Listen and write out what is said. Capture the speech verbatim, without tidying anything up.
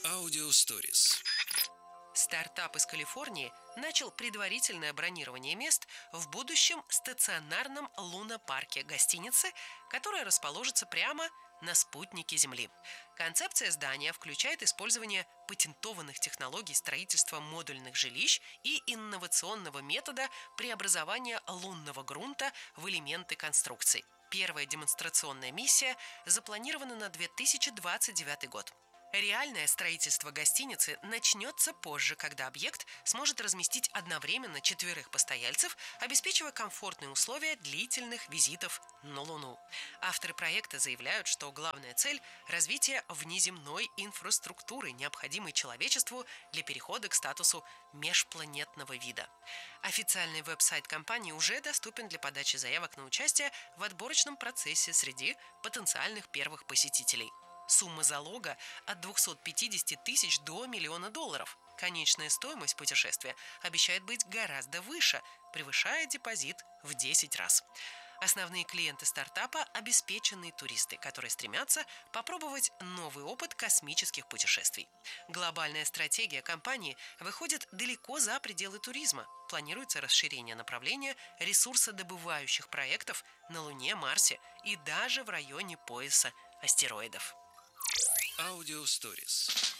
Аудиосторис. Стартап из Калифорнии начал предварительное бронирование мест в будущем стационарном лунопарке гостиницы, которая расположится прямо на спутнике Земли. Концепция здания включает использование патентованных технологий строительства модульных жилищ и инновационного метода преобразования лунного грунта в элементы конструкций. Первая демонстрационная миссия запланирована на две тысячи двадцать девятый год. Реальное строительство гостиницы начнется позже, когда объект сможет разместить одновременно четверых постояльцев, обеспечивая комфортные условия длительных визитов на Луну. Авторы проекта заявляют, что главная цель – развитие внеземной инфраструктуры, необходимой человечеству для перехода к статусу межпланетного вида. Официальный веб-сайт компании уже доступен для подачи заявок на участие в отборочном процессе среди потенциальных первых посетителей. Сумма залога от двухсот пятидесяти тысяч до миллиона долларов. Конечная стоимость путешествия обещает быть гораздо выше, превышая депозит в десять раз. Основные клиенты стартапа – обеспеченные туристы, которые стремятся попробовать новый опыт космических путешествий. Глобальная стратегия компании выходит далеко за пределы туризма. Планируется расширение направления ресурсодобывающих проектов на Луне, Марсе и даже в районе пояса астероидов. Аудиосторис.